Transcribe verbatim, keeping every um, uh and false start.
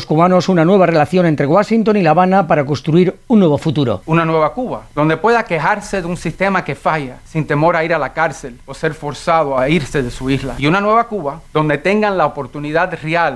cubanos una nueva relación entre Washington y La Habana para construir un nuevo futuro. Una nueva Cuba, donde pueda quejarse de un sistema que falla, sin temor a ir a la cárcel o ser forzado a irse de su isla. Y una nueva Cuba, donde tengan la oportunidad real